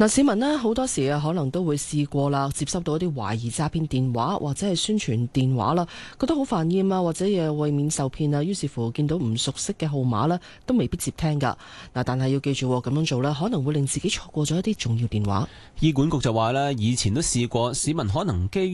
嗱，市民呢好多時啊，可能都會試過啦，接收到一啲懷疑詐騙電話或者係宣傳電話啦，覺得好煩厭啊，或者又為免受騙啊，於是乎見到唔熟悉嘅號碼呢，都未必接聽㗎。嗱，但係要記住咁樣做呢，可能會令自己錯過咗一啲重要電話。 醫管局就話咧，以前都試過市民可能基於